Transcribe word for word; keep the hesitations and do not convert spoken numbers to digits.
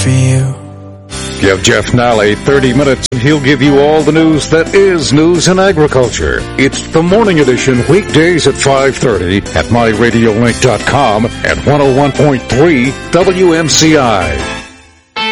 for you. Give Jeff Nally thirty minutes and he'll give you all the news that is news in agriculture. It's the Morning Edition, weekdays at five thirty at my radio link dot com at one oh one point three W M C I.